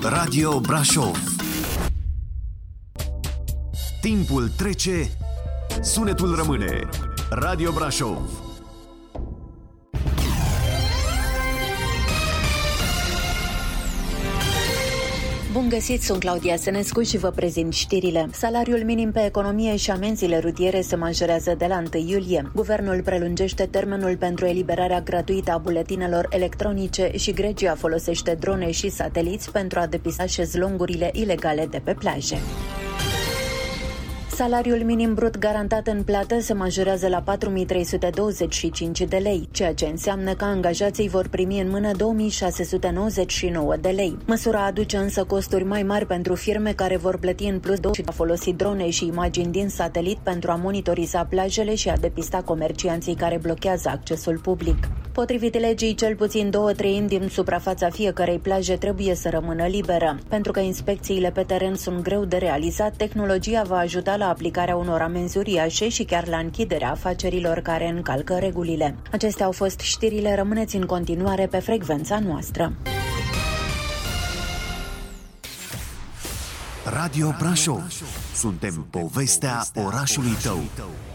Radio Brașov. Timpul trece, sunetul rămâne. Radio Brașov. Bun găsit, sunt Claudia Sănescu și vă prezint știrile. Salariul minim pe economie și amenziile rutiere se majorează de la 1 iulie. Guvernul prelungește termenul pentru eliberarea gratuită a buletinelor electronice și Grecia folosește drone și sateliți pentru a depista șezlongurile ilegale de pe plaje. Salariul minim brut garantat în plată se majorează la 4.325 de lei, ceea ce înseamnă că angajații vor primi în mână 2.699 de lei. Măsura aduce însă costuri mai mari pentru firme care vor plăti în plus și a folosi drone și imagini din satelit pentru a monitoriza plajele și a depista comercianții care blochează accesul public. Potrivit legii, cel puțin 2/3 din suprafața fiecărei plaje trebuie să rămână liberă. Pentru că inspecțiile pe teren sunt greu de realizat, tehnologia va ajuta la aplicarea unor amenzi uriașe și chiar la închiderea afacerilor care încalcă regulile. Acestea au fost știrile, rămâneți în continuare pe frecvența noastră. Radio Brașov. Suntem povestea orașului tău.